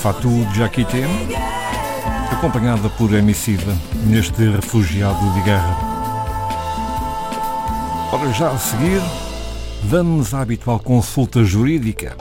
Fatou Diakité, acompanhada por Emicida, neste refugiado de guerra. Ora, já a seguir, vamos à habitual consulta jurídica.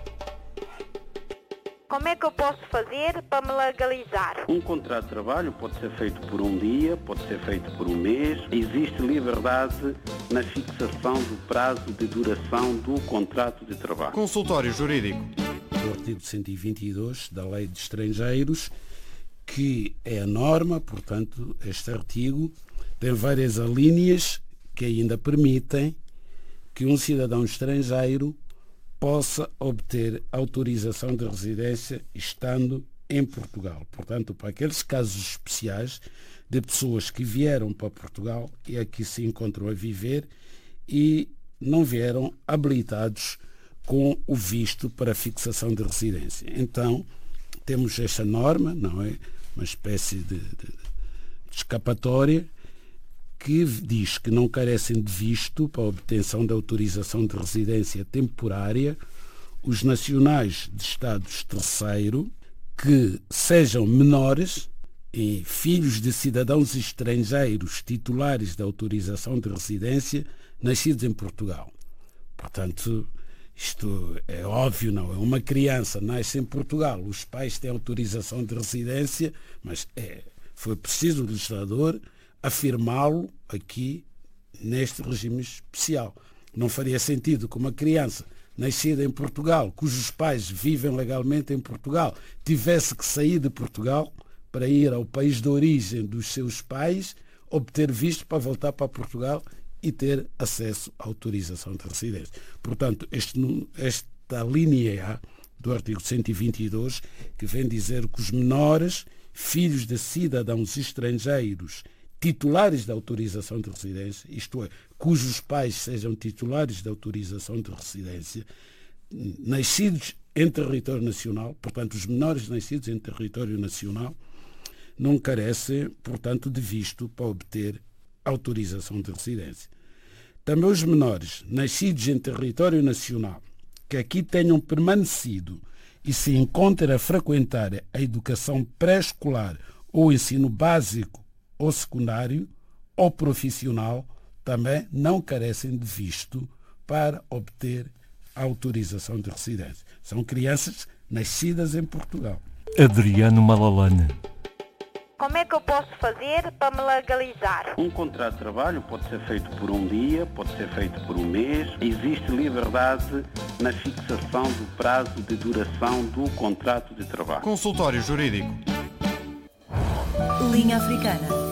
Como é que eu posso fazer para me legalizar? Um contrato de trabalho pode ser feito por um dia, pode ser feito por um mês. Existe liberdade na fixação do prazo de duração do contrato de trabalho. Consultório Jurídico. O artigo 122 da Lei de Estrangeiros, que é a norma, portanto, este artigo tem várias alíneas que ainda permitem que um cidadão estrangeiro possa obter autorização de residência estando em Portugal. Portanto, para aqueles casos especiais de pessoas que vieram para Portugal e aqui se encontram a viver e não vieram habilitados com o visto para fixação de residência. Então, temos esta norma, não é? Uma espécie de escapatória que diz que não carecem de visto para a obtenção de autorização de residência temporária os nacionais de Estados terceiro que sejam menores e filhos de cidadãos estrangeiros titulares de autorização de residência nascidos em Portugal. Portanto, isto é óbvio, não é? Uma criança nasce em Portugal, os pais têm autorização de residência, mas foi preciso o legislador afirmá-lo aqui neste regime especial. Não faria sentido que uma criança nascida em Portugal, cujos pais vivem legalmente em Portugal, tivesse que sair de Portugal para ir ao país de origem dos seus pais, obter visto para voltar para Portugal e ter acesso à autorização de residência. Portanto, esta linha A do artigo 122, que vem dizer que os menores, filhos de cidadãos estrangeiros titulares da autorização de residência, isto é, cujos pais sejam titulares da autorização de residência, nascidos em território nacional, portanto, os menores nascidos em território nacional, não carecem, portanto, de visto para obter autorização de residência. Também os menores nascidos em território nacional que aqui tenham permanecido e se encontrem a frequentar a educação pré-escolar ou ensino básico ou secundário ou profissional também não carecem de visto para obter autorização de residência. São crianças nascidas em Portugal. Adriano Malalane. Como é que eu posso fazer para me legalizar? Um contrato de trabalho pode ser feito por um dia, pode ser feito por um mês. Existe liberdade na fixação do prazo de duração do contrato de trabalho. Consultório Jurídico. Linha Africana.